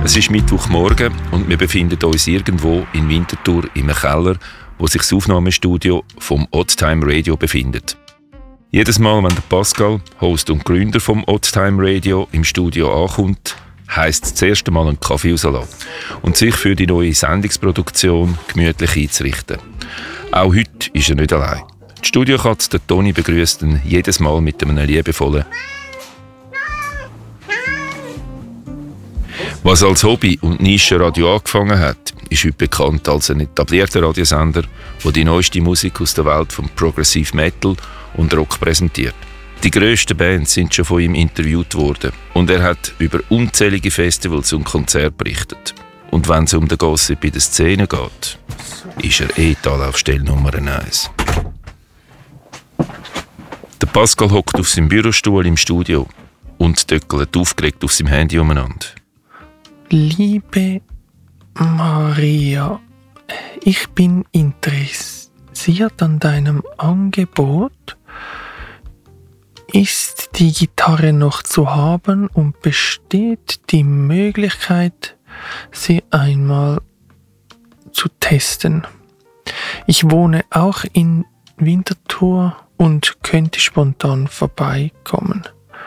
Es ist Mittwochmorgen und wir befinden uns irgendwo in Winterthur im Keller, wo sich das Aufnahmestudio vom Oddtime Radio befindet. Jedes Mal, wenn der Pascal, Host und Gründer vom Oddtime Radio, im Studio ankommt, heisst es das erste Mal einen Kaffee rauslassen und sich für die neue Sendungsproduktion gemütlich einzurichten. Auch heute ist er nicht allein. Die Studiokatze, der Toni, begrüßt ihn jedes Mal mit einem liebevollen Was als Hobby und Nischenradio angefangen hat, ist heute bekannt als ein etablierter Radiosender, der die neueste Musik aus der Welt von Progressive Metal und Rock präsentiert. Die grössten Bands sind schon von ihm interviewt worden und er hat über unzählige Festivals und Konzerte berichtet. Und wenn es um den Gossip in der Szene geht, ist er die Anlaufstelle Nummer 1. Der Pascal hockt auf seinem Bürostuhl im Studio und döckelt aufgeregt auf seinem Handy umeinander. Liebe Maria, ich bin interessiert an deinem Angebot. Ist die Gitarre noch zu haben und besteht die Möglichkeit, sie einmal zu testen? Ich wohne auch in Winterthur und könnte spontan vorbeikommen.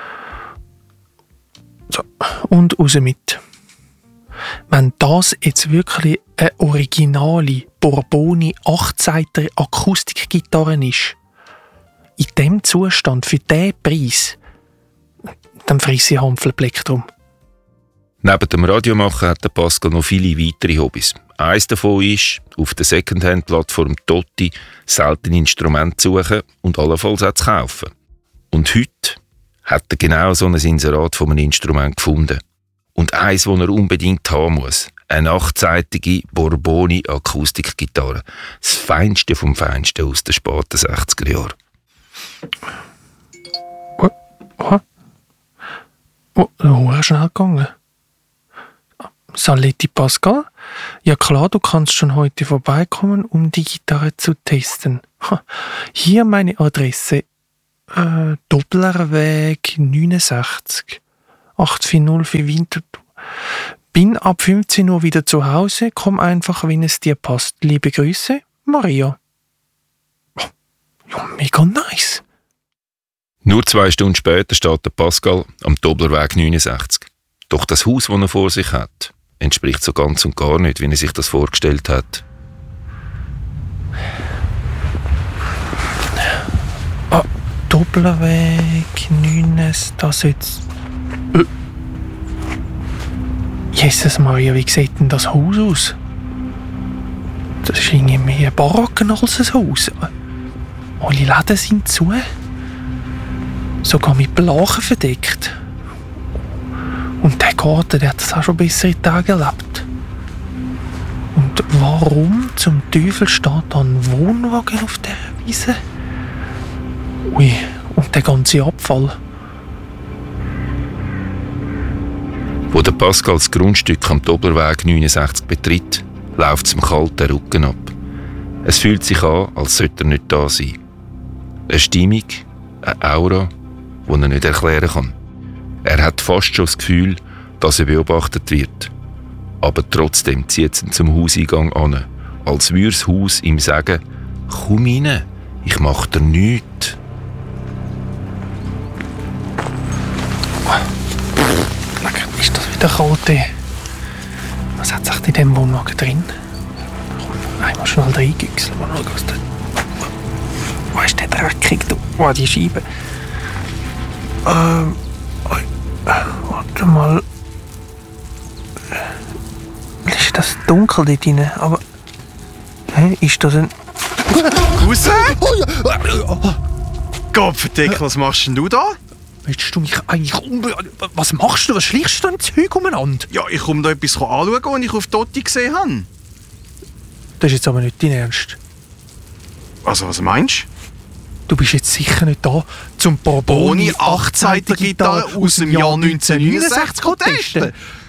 So, und raus mit. Wenn das jetzt wirklich eine originale Borboni 8-Seiter Akustikgitarre ist, in diesem Zustand, für diesen Preis, dann frisse ich Hampfelplektrum. Neben dem Radiomachen hat der Pascal noch viele weitere Hobbys. Eines davon ist, auf der Secondhand-Plattform Totti seltene Instrumente zu suchen und allenfalls auch zu kaufen. Und heute hat er genau so ein Inserat von einem Instrument gefunden. Und eins, das er unbedingt haben muss. Eine 8-seitige Borboni Akustikgitarre. Das Feinste vom Feinsten aus den späten 60er Jahren. Schnell gegangen. Saletti Pascal? Ja klar, du kannst schon heute vorbeikommen, um die Gitarre zu testen. Hier meine Adresse. Dopplerweg 69 840 für Winterthur. Bin ab 15 Uhr wieder zu Hause. Komm einfach, wenn es dir passt. Liebe Grüße, Maria. Ja, mega nice. Nur 2 Stunden später steht der Pascal am Doblerweg 69. Doch das Haus, das er vor sich hat, entspricht so ganz und gar nicht, wie er sich das vorgestellt hat. Doblerweg 69, da soll's. Jesus Maria, wie sieht denn das Haus aus? Das ist irgendwie mehr Baracken als ein Haus. Alle Läden sind zu. Sogar mit Blachen verdeckt. Und der Garten, der hat das auch schon bessere Tage erlebt. Und warum zum Teufel steht da ein Wohnwagen auf der Wiese? Ui, und der ganze Abfall. Wo der Pascal das Grundstück am Doblerweg 69 betritt, läuft es ihm kalt den Rücken ab. Es fühlt sich an, als sollte er nicht da sein. Eine Stimmung, eine Aura, die er nicht erklären kann. Er hat fast schon das Gefühl, dass er beobachtet wird. Aber trotzdem zieht es ihn zum Hauseingang an, als würde das Haus ihm sagen: «Komm rein, ich mache dir nichts.» Ist das wieder kalt? Was hat sich in diesem Wohnwagen drin? Einmal schnell reingüchseln. Wo ist der dreckig? Oh, die Scheibe. Warte mal. Ist das dunkel dort drin? Aber. Ist das ein. Cousin? Gottverdeckel, was machst denn du da? Willst du mich eigentlich Was machst du? Was schleichst du denn Zeug umeinander? Ja, ich komme da etwas anschauen, was ich auf Totti gesehen habe. Das ist jetzt aber nicht dein Ernst. Also, was meinst du? Du bist jetzt sicher nicht da, zum Borboni 8-Seiter-Gitarre aus dem Jahr 1969 zu testen.